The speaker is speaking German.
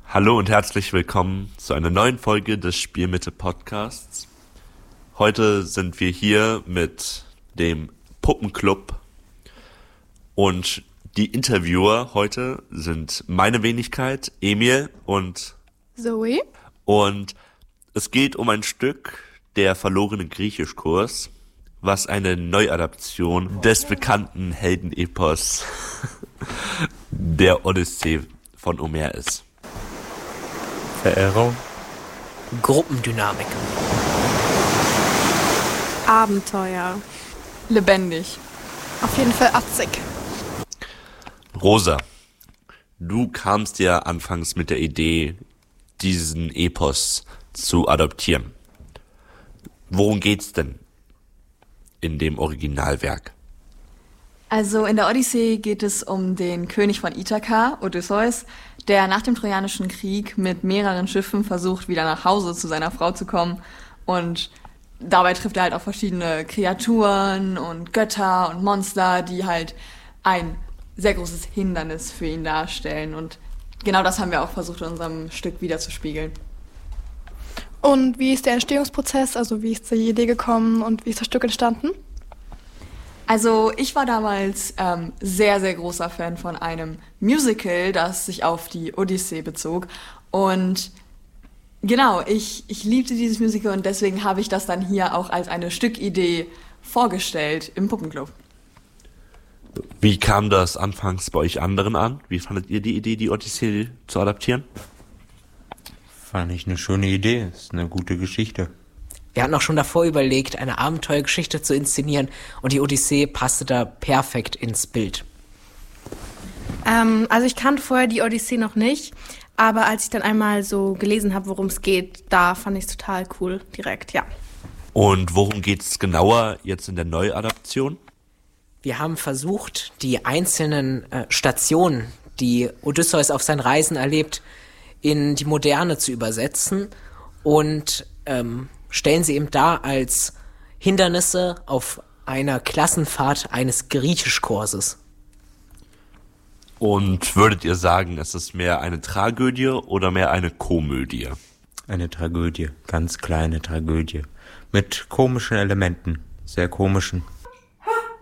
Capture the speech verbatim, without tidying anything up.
Hallo und herzlich willkommen zu einer neuen Folge des Spielmitte-Podcasts. Heute sind wir hier mit dem Puppenclub und die Interviewer heute sind meine Wenigkeit, Emil und Zoe. Und es geht um ein Stück, der verlorene Griechischkurs, was eine Neuadaption des bekannten Heldenepos der Odyssee von Homer ist. Verehrung. Gruppendynamik. Abenteuer. Lebendig. Auf jeden Fall atzig. Rosa, du kamst ja anfangs mit der Idee, diesen Epos zu adoptieren. Worum geht's denn in dem Originalwerk? Also in der Odyssee geht es um den König von Ithaka, Odysseus, der nach dem Trojanischen Krieg mit mehreren Schiffen versucht, wieder nach Hause zu seiner Frau zu kommen. Und dabei trifft er halt auf verschiedene Kreaturen und Götter und Monster, die halt ein sehr großes Hindernis für ihn darstellen. Und genau das haben wir auch versucht, in unserem Stück wiederzuspiegeln. Und wie ist der Entstehungsprozess? Also wie ist die Idee gekommen und wie ist das Stück entstanden? Also ich war damals ähm, sehr, sehr großer Fan von einem Musical, das sich auf die Odyssee bezog. Und genau, ich, ich liebte dieses Musical und deswegen habe ich das dann hier auch als eine Stückidee vorgestellt im Puppenclub. Wie kam das anfangs bei euch anderen an? Wie fandet ihr die Idee, die Odyssee zu adaptieren? Fand ich eine schöne Idee, ist eine gute Geschichte. Wir hatten auch schon davor überlegt, eine Abenteuergeschichte zu inszenieren und die Odyssee passte da perfekt ins Bild. Ähm, also ich kannte vorher die Odyssee noch nicht, aber als ich dann einmal so gelesen habe, worum es geht, da fand ich es total cool, direkt, ja. Und worum geht's genauer jetzt in der Neuadaption? Wir haben versucht, die einzelnen äh, Stationen, die Odysseus auf seinen Reisen erlebt, in die Moderne zu übersetzen und ähm, stellen sie eben dar als Hindernisse auf einer Klassenfahrt eines Griechischkurses. Und würdet ihr sagen, es ist mehr eine Tragödie oder mehr eine Komödie? Eine Tragödie, ganz kleine Tragödie. Mit komischen Elementen, sehr komischen.